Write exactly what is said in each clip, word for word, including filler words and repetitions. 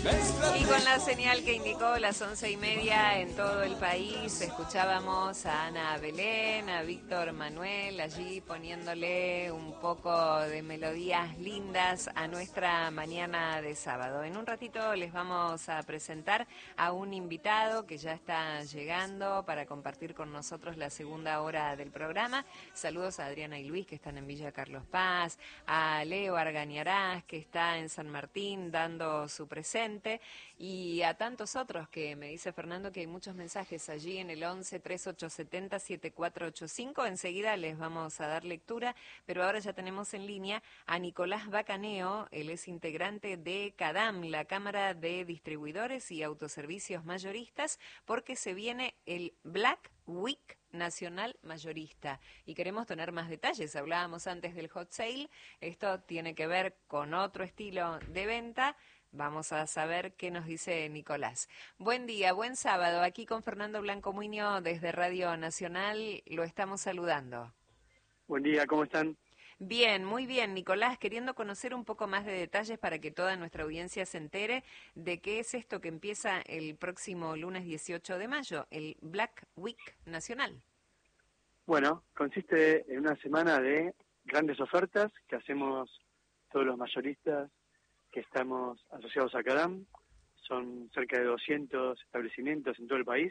Y con la señal que indicó las once y media en todo el país, escuchábamos a Ana Belén, a Víctor Manuel, allí poniéndole un poco de melodías lindas a nuestra mañana de sábado. En un ratito les vamos a presentar a un invitado que ya está llegando para compartir con nosotros la segunda hora del programa. Saludos a Adriana y Luis, que están en Villa Carlos Paz, a Leo Argañarás, que está en San Martín dando su presente, y a tantos otros que me dice Fernando que hay muchos mensajes allí en el once, treinta y ocho setenta, setenta y cuatro ochenta y cinco. Enseguida les vamos a dar lectura, pero ahora ya tenemos en línea a Nicolás Bacaneo. Él es integrante de CADAM, la Cámara de Distribuidores y Autoservicios Mayoristas, porque se viene el Black Week Nacional Mayorista y queremos tener más detalles. Hablábamos antes del hot sale, esto tiene que ver con otro estilo de venta. Vamos a saber qué nos dice Nicolás. Buen día, buen sábado. Aquí con Fernando Blanco Muñoz desde Radio Nacional lo estamos saludando. Buen día, ¿cómo están? Bien, muy bien, Nicolás, queriendo conocer un poco más de detalles para que toda nuestra audiencia se entere de qué es esto que empieza el próximo lunes dieciocho de mayo, el Black Week Nacional. Bueno, consiste en una semana de grandes ofertas que hacemos todos los mayoristas que estamos asociados a CADAM. Son cerca de doscientos establecimientos en todo el país.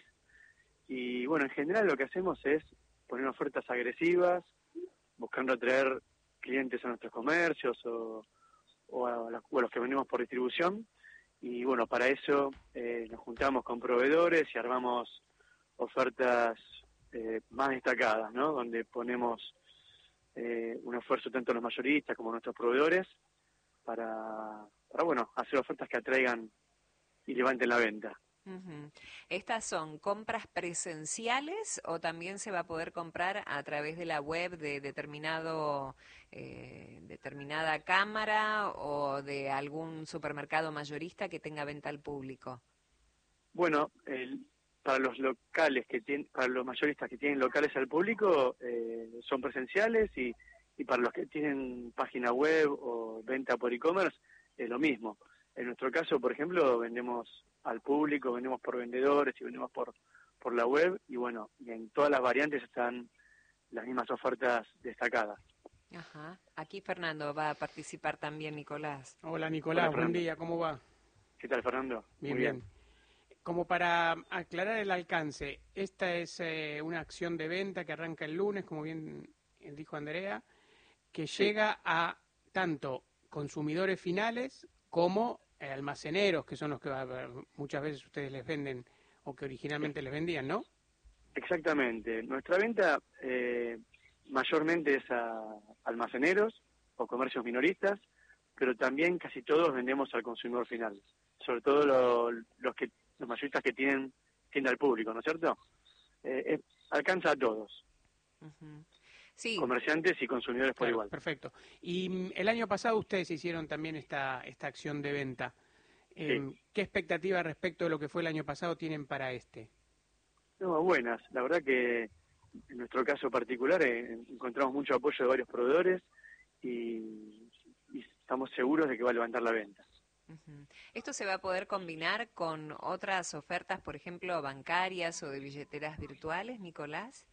Y bueno, en general lo que hacemos es poner ofertas agresivas, buscando atraer clientes a nuestros comercios o, o, a, los, o a los que vendemos por distribución. Y bueno, para eso eh, nos juntamos con proveedores y armamos ofertas eh, más destacadas, ¿no? Donde ponemos eh, un esfuerzo tanto a los mayoristas como a nuestros proveedores para, para bueno, hacer ofertas que atraigan y levanten la venta. Uh-huh. ¿Estas son compras presenciales o también se va a poder comprar a través de la web de determinado eh, determinada cámara o de algún supermercado mayorista que tenga venta al público? Bueno, el, para los locales que tienen, para los mayoristas que tienen locales al público eh, son presenciales y, y para los que tienen página web o venta por e-commerce es lo mismo. En nuestro caso, por ejemplo, vendemos al público, vendemos por vendedores y vendemos por por la web y bueno, y en todas las variantes están las mismas ofertas destacadas. Ajá. Aquí Fernando va a participar también, Nicolás. Hola Nicolás, Hola, buen día, ¿cómo va? ¿Qué tal, Fernando? Bien, Muy bien. bien. Como para aclarar el alcance, esta es eh, una acción de venta que arranca el lunes, como bien dijo Andrea, que Sí. llega a tanto consumidores finales como eh, almaceneros, que son los que va, muchas veces ustedes les venden o que originalmente les vendían, ¿no? Exactamente. Nuestra venta eh, mayormente es a almaceneros o comercios minoristas, pero también casi todos vendemos al consumidor final, sobre todo lo, los que los mayoristas que tienen tienda al público, ¿no es cierto? Eh, eh, alcanza a todos, Uh-huh. Sí. comerciantes y consumidores por Claro, igual. perfecto. Y mm, el año pasado ustedes hicieron también esta, esta acción de venta. Eh, Sí. ¿Qué expectativas respecto de lo que fue el año pasado tienen para este? No, buenas. La verdad que en nuestro caso particular eh, encontramos mucho apoyo de varios proveedores y, y estamos seguros de que va a levantar la venta. Uh-huh. ¿Esto se va a poder combinar con otras ofertas, por ejemplo, bancarias o de billeteras virtuales, Nicolás?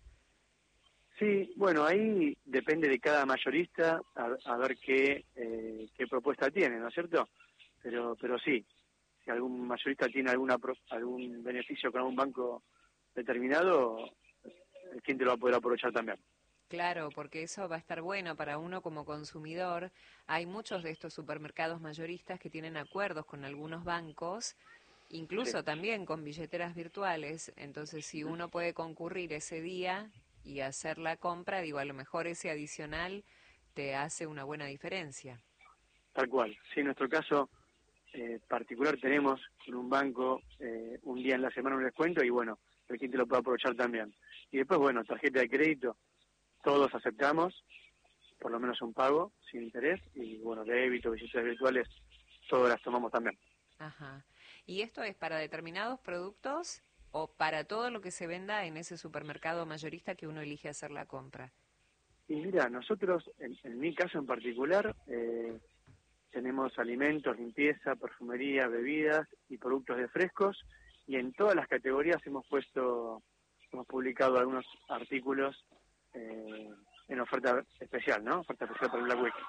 Sí, bueno, ahí depende de cada mayorista a, a ver qué, eh, qué propuesta tiene, ¿no es cierto? Pero pero sí, si algún mayorista tiene alguna pro- algún beneficio con algún banco determinado, el cliente lo va a poder aprovechar también. Claro, porque eso va a estar bueno para uno como consumidor. Hay muchos de estos supermercados mayoristas que tienen acuerdos con algunos bancos, incluso Sí. también con billeteras virtuales. Entonces, si uno puede concurrir ese día y hacer la compra, digo, a lo mejor ese adicional te hace una buena diferencia. Tal cual. Sí, en nuestro caso eh, particular tenemos con un banco eh, un día en la semana un descuento y bueno, el cliente lo puede aprovechar también. Y después, bueno, tarjeta de crédito, todos aceptamos, por lo menos un pago sin interés, y bueno, débito, billeteras virtuales, todas las tomamos también. Ajá. ¿Y esto es para determinados productos o para todo lo que se venda en ese supermercado mayorista que uno elige hacer la compra? Y mira, nosotros, en, en mi caso en particular, eh, tenemos alimentos, limpieza, perfumería, bebidas y productos de frescos, y en todas las categorías hemos puesto, hemos publicado algunos artículos eh, en oferta especial, ¿no? Oferta especial para el Black Week.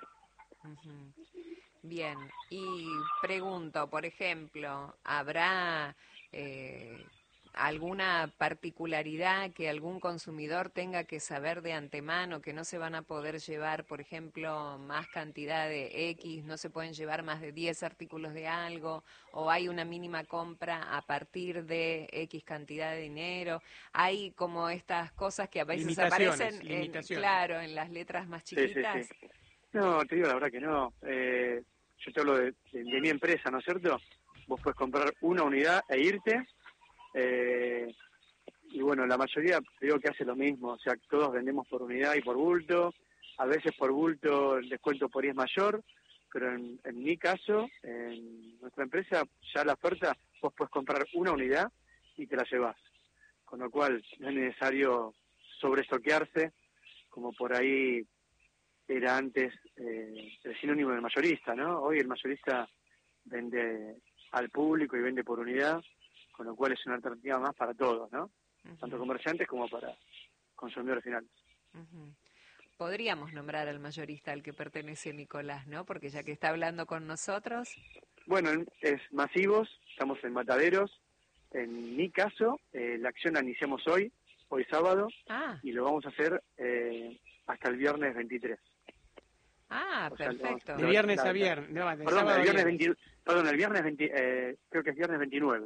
Uh-huh. Bien, y pregunto, por ejemplo, ¿habrá eh, alguna particularidad que algún consumidor tenga que saber de antemano, que no se van a poder llevar, por ejemplo, más cantidad de X, no se pueden llevar más de diez artículos de algo, o hay una mínima compra a partir de X cantidad de dinero? Hay como estas cosas que a veces Limitaciones, aparecen, en, limitaciones. claro, en las letras más chiquitas. Sí, sí, sí. No, te digo la verdad que no. Eh, yo te hablo de, de, de mi empresa, ¿no es cierto? Vos puedes comprar una unidad e irte. Eh, y bueno, la mayoría creo que hace lo mismo. O sea, todos vendemos por unidad y por bulto. A veces por bulto el descuento por ahí es mayor. Pero en, en mi caso, en nuestra empresa, ya la oferta, vos puedes comprar una unidad y te la llevas. Con lo cual no es necesario sobreestoquearse, como por ahí era antes eh, el sinónimo del mayorista, ¿no? Hoy el mayorista vende al público y vende por unidad, con lo cual es una alternativa más para todos, ¿no? Uh-huh. Tanto comerciantes como para consumidores finales. Uh-huh. Podríamos nombrar al mayorista al que pertenece Nicolás, ¿no? Porque ya que está hablando con nosotros. Bueno, es Masivos, estamos en Mataderos. En mi caso, eh, la acción la iniciamos hoy, hoy sábado, ah. y lo vamos a hacer eh, hasta el viernes veintitrés. Ah, o perfecto. Sea, de viernes la, a viernes. No, de perdón, sábado el viernes viernes. veinte, perdón, el viernes veinte, eh, creo que es viernes veintinueve.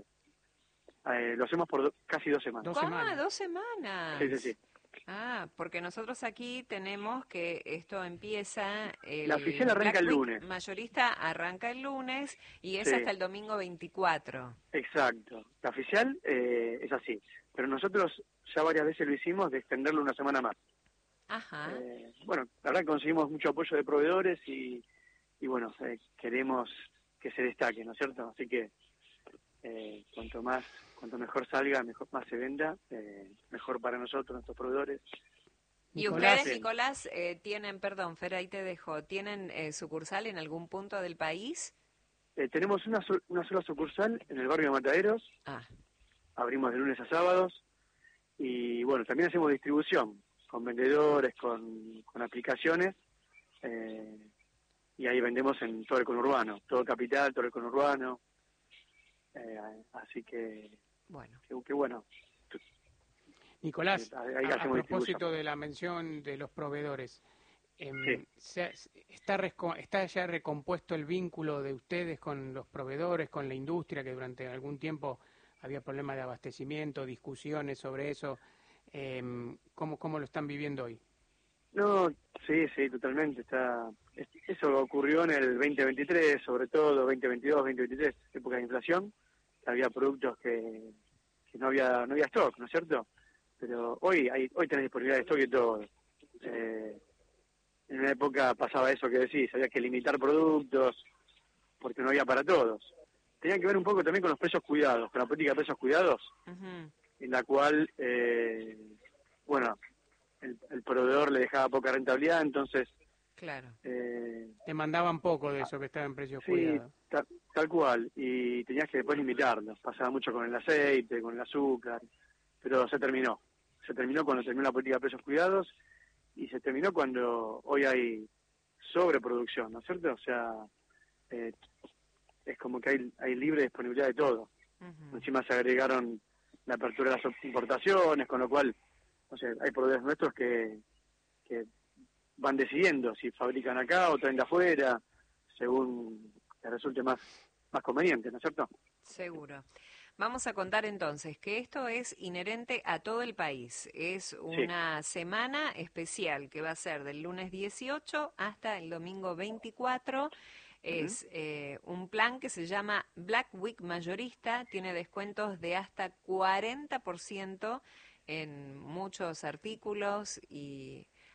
Eh, lo hacemos por do, casi dos semanas. Dos semanas. Ah, dos semanas. Sí, sí, sí. Ah, porque nosotros aquí tenemos que esto empieza... El la oficial arranca Black el Week lunes. Mayorista arranca el lunes y es sí. hasta el domingo veinticuatro. Exacto. La oficial eh, es así. Pero nosotros ya varias veces lo hicimos de extenderlo una semana más. Ajá. Eh, bueno, la verdad que conseguimos mucho apoyo de proveedores y, y bueno, eh, queremos que se destaque, ¿no es cierto? Así que eh, cuanto más, cuanto mejor salga, mejor más se venda, eh, mejor para nosotros, nuestros proveedores. ¿Y Nicolás, ustedes, Nicolás, eh, tienen, perdón, Fer, ahí te dejo, tienen eh, sucursal en algún punto del país? Eh, tenemos una, so- una sola sucursal en el barrio de Mataderos. Ah. Abrimos de lunes a sábados y bueno, también hacemos distribución con vendedores, con, con aplicaciones, eh, y ahí vendemos en todo el conurbano, todo Capital, todo el conurbano, eh, así que, bueno, que, que bueno. Nicolás, eh, ahí a, a propósito de la mención de los proveedores, eh, sí. se, está, ¿está ya recompuesto el vínculo de ustedes con los proveedores, con la industria, que durante algún tiempo había problemas de abastecimiento, discusiones sobre eso? Eh, ¿cómo, ¿Cómo lo están viviendo hoy? No, sí, sí, totalmente. Está, eso ocurrió en el veinte veintitrés, sobre todo veinte veintidós, veinte veintitrés, época de inflación. Había productos que, que no había no había stock, ¿no es cierto? Pero hoy hay hoy tenés disponibilidad de stock y todo. Eh, en una época pasaba eso que decís, había que limitar productos porque no había para todos. Tenía que ver un poco también con los precios cuidados, con la política de precios cuidados, uh-huh. en la cual, eh, bueno, el, el proveedor le dejaba poca rentabilidad, entonces... Claro. Eh, Te mandaban poco de eso que estaba en precios sí, cuidados. Ta, tal cual, y tenías que después limitarlos. Pasaba mucho con el aceite, con el azúcar, pero se terminó. Se terminó cuando terminó la política de precios cuidados y se terminó cuando hoy hay sobreproducción, ¿no es cierto? O sea, eh, es como que hay, hay libre disponibilidad de todo. Uh-huh. Encima se agregaron la apertura de las importaciones, con lo cual, o sea, hay proveedores nuestros que, que van decidiendo si fabrican acá o traen de afuera, según les resulte más, más conveniente, ¿no es cierto? Seguro. Vamos a contar entonces que esto es inherente a todo el país. Es una sí. semana especial que va a ser del lunes dieciocho hasta el domingo veinticuatro. Es uh-huh. eh, un plan que se llama Black Week Mayorista, tiene descuentos de hasta cuarenta por ciento en muchos artículos y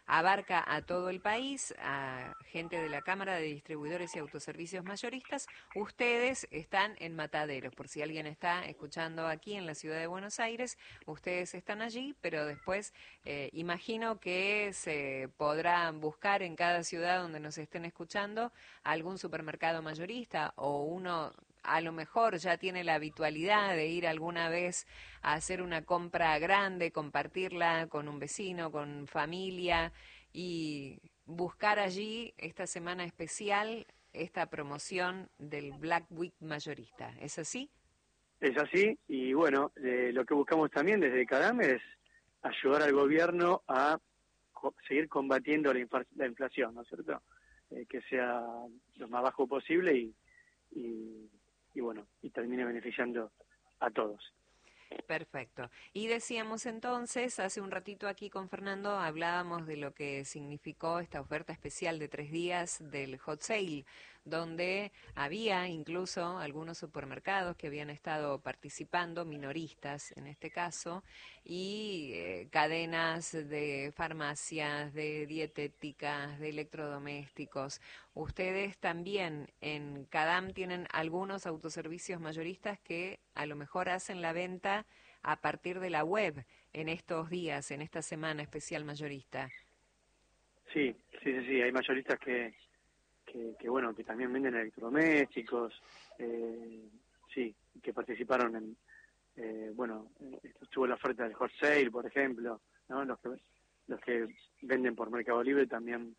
abarca a todo el país, a gente de la Cámara de Distribuidores y Autoservicios Mayoristas. Ustedes están en Mataderos, por si alguien está escuchando aquí en la ciudad de Buenos Aires, ustedes están allí, pero después eh, imagino que se podrá buscar en cada ciudad donde nos estén escuchando algún supermercado mayorista, o uno a lo mejor ya tiene la habitualidad de ir alguna vez a hacer una compra grande, compartirla con un vecino, con familia, y buscar allí esta semana especial, esta promoción del Black Week mayorista. ¿Es así? Es así, y bueno, eh, lo que buscamos también desde CADAM es ayudar al gobierno a co- seguir combatiendo la, infla- la inflación, ¿no es cierto? Eh, que sea lo más bajo posible y, y, y bueno, y termine beneficiando a todos. Perfecto. Y decíamos entonces, hace un ratito aquí con Fernando hablábamos de lo que significó esta oferta especial de tres días del Hot Sale, donde había incluso algunos supermercados que habían estado participando, minoristas en este caso, y eh, cadenas de farmacias, de dietéticas, de electrodomésticos. Ustedes también en CADAM tienen algunos autoservicios mayoristas que a lo mejor hacen la venta a partir de la web en estos días, en esta semana especial mayorista. Sí, sí, sí, sí, hay mayoristas que, que, que bueno, que también venden electrodomésticos, eh, sí, que participaron en, eh, bueno, estuvo la oferta del hot sale, por ejemplo, ¿no? Los que, los que venden por Mercado Libre también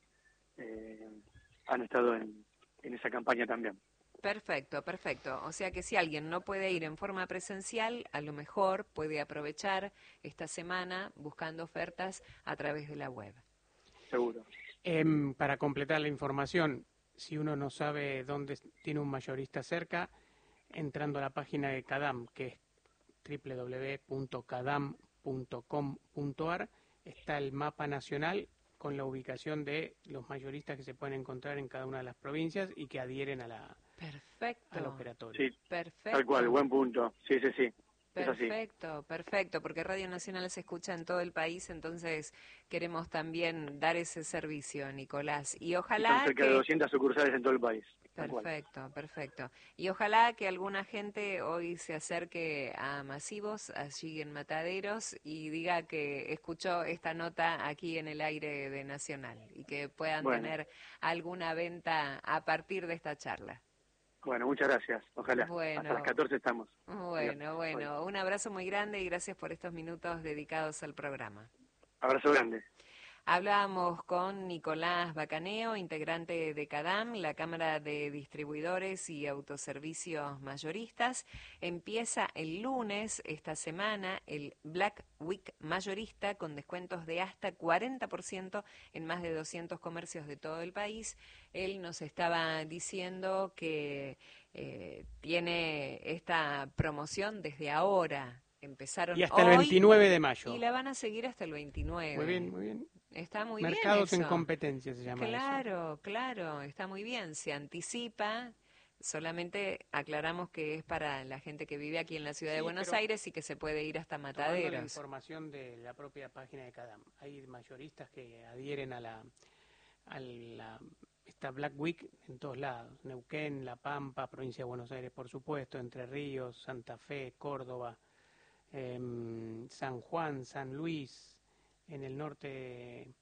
eh, han estado en, en esa campaña también. Perfecto, perfecto. O sea que si alguien no puede ir en forma presencial, a lo mejor puede aprovechar esta semana buscando ofertas a través de la web. Seguro. Em, para completar la información, si uno no sabe dónde tiene un mayorista cerca, entrando a la página de CADAM, que es doble u doble u doble u punto cadam punto com punto ar, está el mapa nacional con la ubicación de los mayoristas que se pueden encontrar en cada una de las provincias y que adhieren a la, Perfecto. al operatorio. Sí, Perfecto. tal cual, buen punto. Sí, sí, sí. Perfecto, perfecto, porque Radio Nacional se escucha en todo el país, entonces queremos también dar ese servicio, Nicolás. Y ojalá y son cerca que... de doscientas sucursales en todo el país. Perfecto, perfecto. Y ojalá que alguna gente hoy se acerque a Masivos, allí en Mataderos, y diga que escuchó esta nota aquí en el aire de Nacional y que puedan bueno. tener alguna venta a partir de esta charla. Bueno, muchas gracias. Ojalá. Bueno, hasta las catorce estamos. Bueno, bueno. Un abrazo muy grande y gracias por estos minutos dedicados al programa. Abrazo grande. Hablábamos con Nicolás Bacaneo, integrante de CADAM, la Cámara de Distribuidores y Autoservicios Mayoristas. Empieza el lunes, esta semana, el Black Week mayorista con descuentos de hasta cuarenta por ciento en más de doscientos comercios de todo el país. Él nos estaba diciendo que eh, tiene esta promoción desde ahora. Empezaron y hasta hoy el veintinueve de mayo. Y la van a seguir hasta el veintinueve. Muy bien, muy bien. Está muy Mercados bien en competencia se llama claro, eso. Claro, claro, está muy bien. Se anticipa, solamente aclaramos que es para la gente que vive aquí en la ciudad sí, de Buenos Aires y que se puede ir hasta Mataderos. Tomando la información de la propia página de CADAM. Hay mayoristas que adhieren a la, a la esta Black Week en todos lados. Neuquén, La Pampa, provincia de Buenos Aires, por supuesto, Entre Ríos, Santa Fe, Córdoba, eh, San Juan, San Luis, en el norte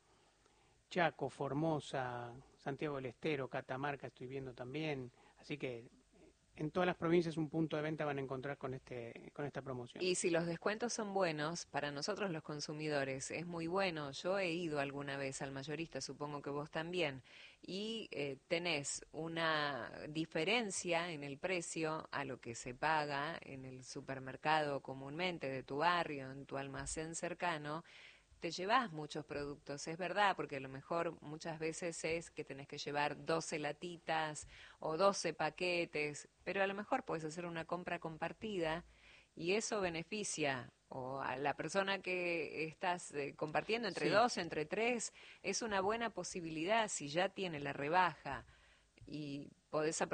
Chaco, Formosa, Santiago del Estero, Catamarca estoy viendo también, así que en todas las provincias un punto de venta van a encontrar con este con esta promoción. Y si los descuentos son buenos, para nosotros los consumidores es muy bueno. Yo he ido alguna vez al mayorista, supongo que vos también, y eh, tenés una diferencia en el precio a lo que se paga en el supermercado comúnmente de tu barrio, en tu almacén cercano. Te llevas muchos productos, es verdad, porque a lo mejor muchas veces es que tenés que llevar doce latitas o doce paquetes, pero a lo mejor puedes hacer una compra compartida y eso beneficia o a la persona que estás eh, compartiendo entre sí. dos, entre tres, es una buena posibilidad si ya tiene la rebaja y podés aprovechar